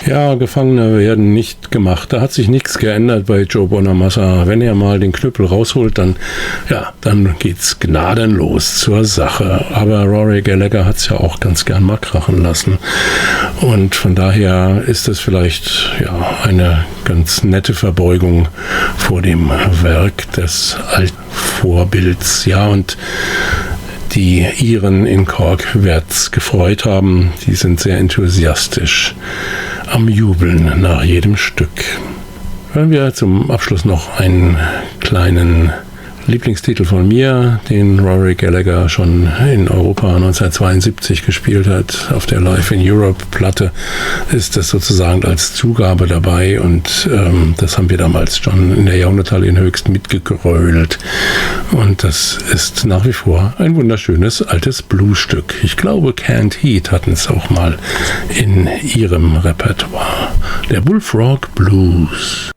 Ja, Gefangene werden nicht gemacht. Da hat sich nichts geändert bei Joe Bonamassa. Wenn er mal den Knüppel rausholt, dann geht's gnadenlos zur Sache. Aber Rory Gallagher hat es ja auch ganz gern mal krachen lassen. Und von daher ist es vielleicht eine ganz nette Verbeugung vor dem Werk des alten Vorbilds. Ja, und die Iren in Cork wird's gefreut haben. Die sind sehr enthusiastisch am Jubeln nach jedem Stück. Hören wir zum Abschluss noch einen kleinen Lieblingstitel von mir, den Rory Gallagher schon in Europa 1972 gespielt hat. Auf der Live in Europe Platte ist das sozusagen als Zugabe dabei und das haben wir damals schon in der Jahrhunderthalle in Höchst mitgegrölt. Und das ist nach wie vor ein wunderschönes altes Bluesstück. Ich glaube, Canned Heat hatten es auch mal in ihrem Repertoire. Der Bullfrog Blues.